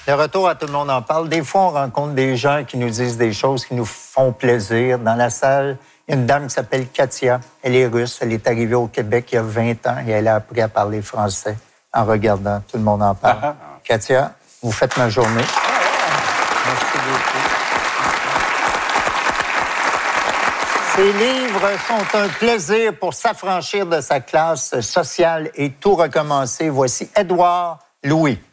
Le retour à Tout le monde en parle. Des fois, on rencontre des gens qui nous disent des choses qui nous font plaisir. Dans la salle, il y a une dame qui s'appelle Katia. Elle est russe. Elle est arrivée au Québec il y a 20 ans et elle a appris à parler français en regardant Tout le monde en parle. Katia, vous faites ma journée. Merci beaucoup. Ces livres sont un plaisir pour s'affranchir de sa classe sociale et tout recommencer. Voici Édouard Louis.